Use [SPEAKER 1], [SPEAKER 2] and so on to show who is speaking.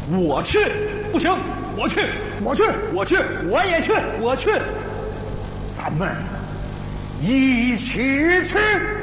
[SPEAKER 1] 我去，
[SPEAKER 2] 不行，我去，
[SPEAKER 1] 我去，
[SPEAKER 2] 我去，
[SPEAKER 1] 我也去，
[SPEAKER 2] 我去，
[SPEAKER 1] 咱们一起去。